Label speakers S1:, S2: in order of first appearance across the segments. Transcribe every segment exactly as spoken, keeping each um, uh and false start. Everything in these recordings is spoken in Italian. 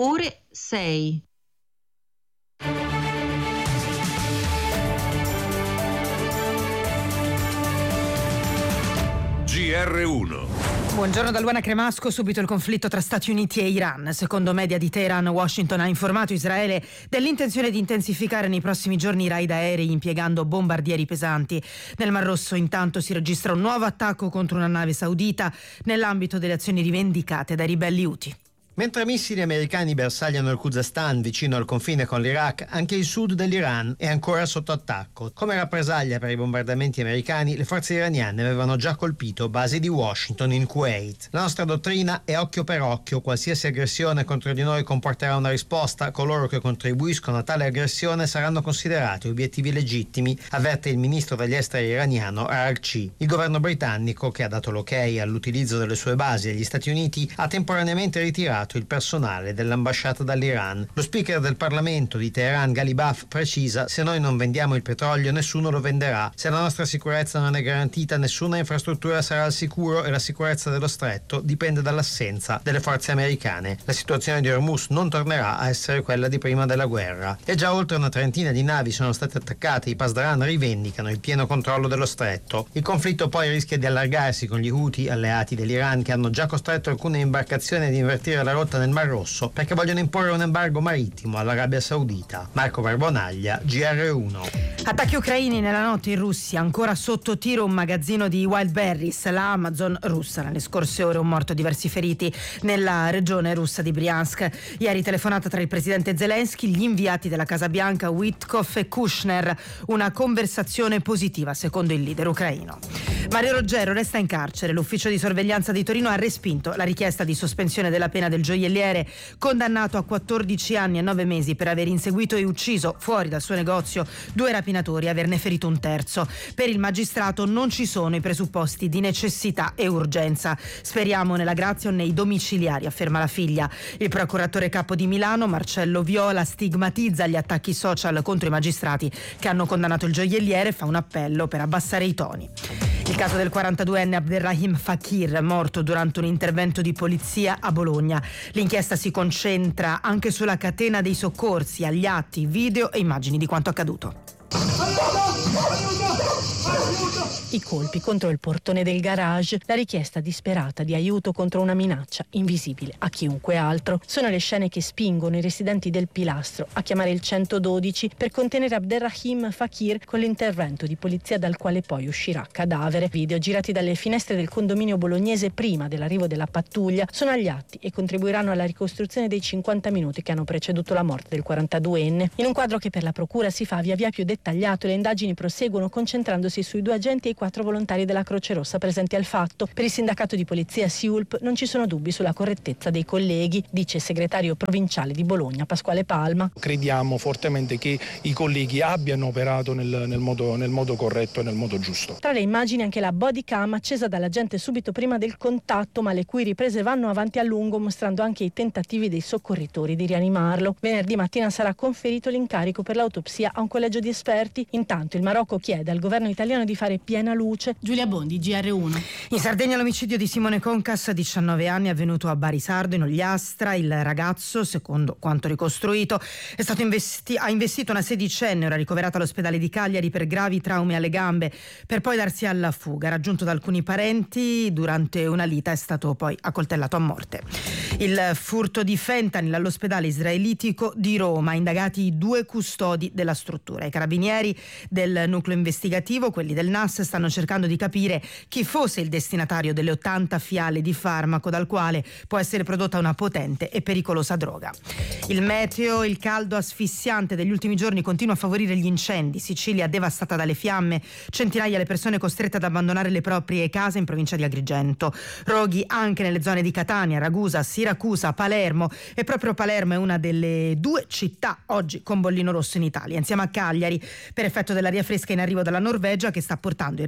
S1: ore sei.
S2: G R uno.
S3: Buongiorno da Luana Cremasco. Subito il conflitto tra Stati Uniti e Iran. Secondo media di Teheran, Washington ha informato Israele dell'intenzione di intensificare nei prossimi giorni i raid aerei impiegando bombardieri pesanti. Nel Mar Rosso intanto si registra un nuovo attacco contro una nave saudita nell'ambito delle azioni rivendicate dai ribelli Houthi.
S4: Mentre missili americani bersagliano il Khuzestan vicino al confine con l'Iraq, anche il sud dell'Iran è ancora sotto attacco. Come rappresaglia per i bombardamenti americani, le forze iraniane avevano già colpito basi di Washington in Kuwait. La nostra dottrina è occhio per occhio, qualsiasi aggressione contro di noi comporterà una risposta, coloro che contribuiscono a tale aggressione saranno considerati obiettivi legittimi, avverte il ministro degli esteri iraniano Araghchi. Il governo britannico, che ha dato l'ok all'utilizzo delle sue basi agli Stati Uniti, ha temporaneamente ritirato il personale dell'ambasciata dall'Iran. Lo speaker del Parlamento di Teheran, Ghalibaf, precisa: se noi non vendiamo il petrolio nessuno lo venderà, se la nostra sicurezza non è garantita nessuna infrastruttura sarà al sicuro e la sicurezza dello stretto dipende dall'assenza delle forze americane. La situazione di Hormuz non tornerà a essere quella di prima della guerra. E già oltre una trentina di navi sono state attaccate. I Pasdaran rivendicano il pieno controllo dello stretto. Il conflitto poi rischia di allargarsi con gli Houthi, alleati dell'Iran, che hanno già costretto alcune imbarcazioni ad invertire la rotta nel Mar Rosso perché vogliono imporre un embargo marittimo all'Arabia Saudita. Marco Barbonaglia, G R uno.
S3: Attacchi ucraini nella notte in Russia, ancora sotto tiro un magazzino di Wildberries, la Amazon russa. Nelle scorse ore un morto, diversi feriti nella regione russa di Briansk. Ieri telefonata tra il presidente Zelensky, gli inviati della Casa Bianca Witkoff e Kushner, una conversazione positiva secondo il leader ucraino. Mario Roggero resta in carcere. L'ufficio di sorveglianza di Torino ha respinto la richiesta di sospensione della pena del gioielliere, condannato a quattordici anni e nove mesi per aver inseguito e ucciso fuori dal suo negozio due rapinatori e averne ferito un terzo. Per il magistrato non ci sono i presupposti di necessità e urgenza. Speriamo nella grazia o nei domiciliari, afferma la figlia. Il procuratore capo di Milano, Marcello Viola, stigmatizza gli attacchi social contro i magistrati che hanno condannato il gioielliere e fa un appello per abbassare i toni. Il caso del quarantaduenne Abderrahim Fakir, morto durante un intervento di polizia a Bologna. L'inchiesta si concentra anche sulla catena dei soccorsi, agli atti, video e immagini di quanto accaduto.
S5: I colpi contro il portone del garage, la richiesta disperata di aiuto contro una minaccia invisibile a chiunque altro. Sono le scene che spingono i residenti del Pilastro a chiamare il centododici per contenere Abderrahim Fakir con l'intervento di polizia dal quale poi uscirà cadavere. Video girati dalle finestre del condominio bolognese prima dell'arrivo della pattuglia sono agli atti e contribuiranno alla ricostruzione dei cinquanta minuti che hanno preceduto la morte del quarantaduenne. In un quadro che per la procura si fa via via più dettagliato, le indagini proseguono concentrandosi sui due agenti e i quattro volontari della Croce Rossa presenti al fatto. Per il sindacato di polizia SIULP non ci sono dubbi sulla correttezza dei colleghi, dice il segretario provinciale di Bologna Pasquale Palma.
S6: Crediamo fortemente che i colleghi abbiano operato nel, nel, modo, nel modo corretto e nel modo giusto.
S5: Tra le immagini anche la body cam accesa dall'agente subito prima del contatto, ma le cui riprese vanno avanti a lungo, mostrando anche i tentativi dei soccorritori di rianimarlo. Venerdì mattina sarà conferito l'incarico per l'autopsia a un collegio di esperti. Intanto il Marocco chiede al governo italiano di fare piena luce.
S3: Giulia Bondi, G R uno. In Sardegna l'omicidio di Simone Concas, diciannove anni, avvenuto a Barisardo in Ogliastra. Il ragazzo, secondo quanto ricostruito, è stato investi- ha investito una sedicenne, ora ricoverata all'ospedale di Cagliari per gravi traumi alle gambe, per poi darsi alla fuga. Raggiunto da alcuni parenti durante una lita, è stato poi accoltellato a morte. Il furto di fentanyl all'ospedale israelitico di Roma, indagati i due custodi della struttura. I carabinieri del nucleo investigativo, quelli del N A S, stanno cercando di capire chi fosse il destinatario delle ottanta fiale di farmaco dal quale può essere prodotta una potente e pericolosa droga. Il meteo, il caldo asfissiante degli ultimi giorni continua a favorire gli incendi. Sicilia devastata dalle fiamme, centinaia le persone costrette ad abbandonare le proprie case in provincia di Agrigento. Roghi anche nelle zone di Catania, Ragusa, Siracusa, Palermo, e proprio Palermo è una delle due città oggi con bollino rosso in Italia, insieme a Cagliari, per effetto dell'aria fresca in arrivo dalla Norvegia che sta portando in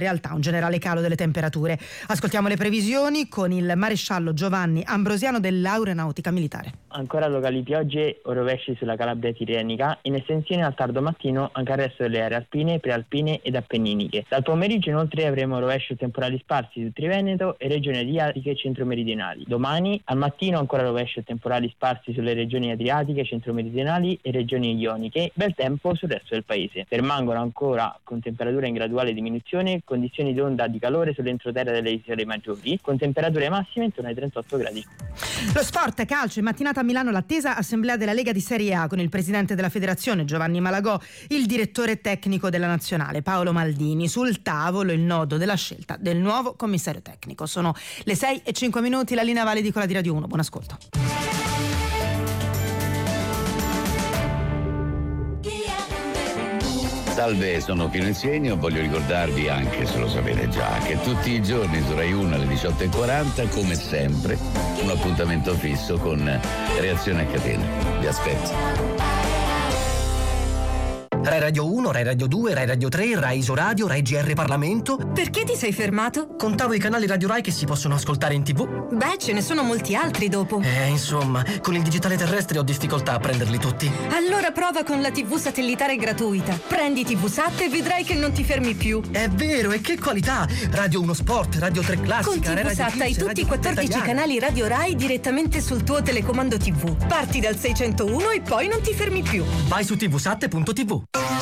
S3: realtà un generale calo delle temperature. Ascoltiamo le previsioni con il maresciallo Giovanni Ambrosiano dell'Aeronautica Militare.
S1: Ancora locali piogge o rovesci sulla Calabria tirrenica, in estensione al tardo mattino anche al resto delle aree alpine, prealpine ed appenniniche. Dal pomeriggio inoltre avremo rovesci o temporali sparsi su Triveneto e regioni adriatiche e centromeridionali. Domani al mattino ancora rovesci o temporali sparsi sulle regioni adriatiche, centromeridionali e regioni ioniche. Bel tempo sul resto del paese. Permangono ancora con temperature in graduale diminuzione condizioni di onda di calore sull'entroterra delle isole maggiori, con temperature massime intorno ai trentotto gradi.
S3: Lo sport, calcio, in mattinata a Milano l'attesa assemblea della Lega di Serie A con il presidente della federazione Giovanni Malagò, il direttore tecnico della nazionale Paolo Maldini. Sul tavolo il nodo della scelta del nuovo commissario tecnico. Sono le sei e cinque minuti, la linea validicola di Radio uno. Buon ascolto.
S2: Salve, sono Pino Insegno. Voglio ricordarvi, anche se lo sapete già, che tutti i giorni su Rai uno alle diciotto e quaranta, come sempre, un appuntamento fisso con Reazione a catena. Vi aspetto.
S7: Rai Radio uno, Rai Radio due, Rai Radio tre, Rai Isoradio, Rai G R Parlamento.
S8: Perché ti sei fermato?
S7: Contavo i canali Radio Rai che si possono ascoltare in tv.
S8: Beh, ce ne sono molti altri dopo.
S7: Eh, insomma, con il digitale terrestre ho difficoltà a prenderli tutti.
S8: Allora prova con la tivù satellitare gratuita. Prendi tivusat e vedrai che non ti fermi più.
S7: È vero, e che qualità! Radio uno Sport, Radio tre Classica,
S8: con tivusat hai tutti i quattordici canali Radio Rai direttamente sul tuo telecomando tivù. Parti dal seicentouno e poi non ti fermi più.
S7: Vai su tivusat punto tv.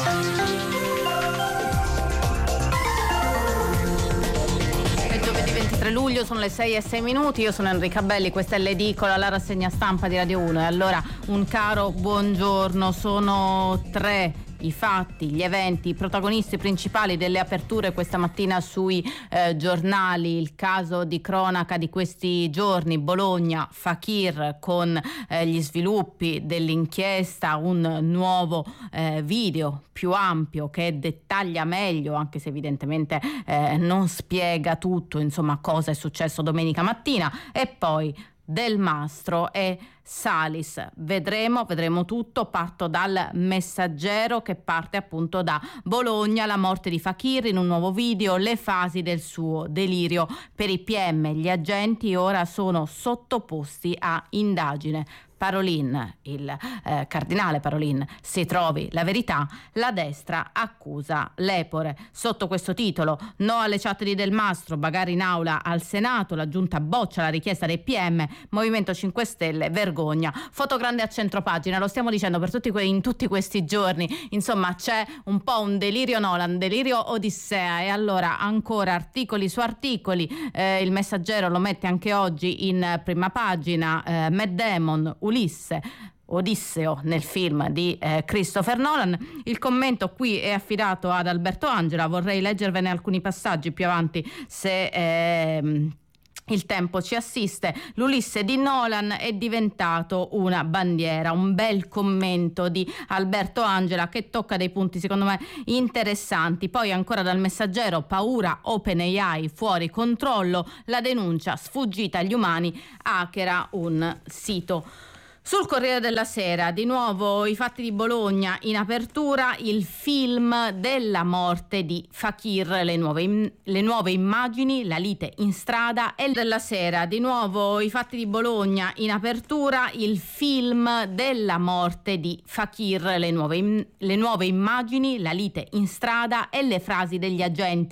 S9: ventitré luglio, sono le sei e sei minuti, io sono Enrica Belli, questa è l'edicola, la rassegna stampa di Radio uno. E allora un caro buongiorno, sono tre i fatti, gli eventi, i protagonisti principali delle aperture questa mattina sui eh, giornali. Il caso di cronaca di questi giorni, Bologna, Fakir, con eh, gli sviluppi dell'inchiesta, un nuovo eh, video più ampio che dettaglia meglio, anche se evidentemente eh, non spiega tutto, insomma, cosa è successo domenica mattina. E poi Del Mastro e Salis, vedremo, vedremo tutto. Parto dal Messaggero, che parte appunto da Bologna, la morte di Fakir, in un nuovo video le fasi del suo delirio. Per i P M gli agenti ora sono sottoposti a indagine. Parolin, il eh, cardinale Parolin, si trovi la verità, la destra accusa l'Epore. Sotto questo titolo, no alle chat di Del Mastro, bagarre in aula al Senato, la giunta boccia la richiesta dei P M, Movimento cinque Stelle, vergogna. Foto grande a centropagina, lo stiamo dicendo per tutti que- in tutti questi giorni, insomma c'è un po' un delirio Nolan, un delirio Odissea. E allora ancora articoli su articoli, eh, il Messaggero lo mette anche oggi in prima pagina, eh, Matt Damon, Ulisse, Odisseo nel film di eh, Christopher Nolan. Il commento qui è affidato ad Alberto Angela, vorrei leggervene alcuni passaggi più avanti se eh, il tempo ci assiste. L'Ulisse di Nolan è diventato una bandiera, un bel commento di Alberto Angela che tocca dei punti secondo me interessanti. Poi ancora dal Messaggero, paura OpenAI fuori controllo, la denuncia sfuggita agli umani hackera un sito. Sul Corriere della Sera, di nuovo i fatti di Bologna in apertura, il film della morte di Fakir, le nuove, le nuove immagini, la lite in strada. E della Sera, di nuovo i fatti di Bologna in apertura, il film della morte di Fakir, le nuove, le nuove immagini, la lite in strada e le frasi degli agenti.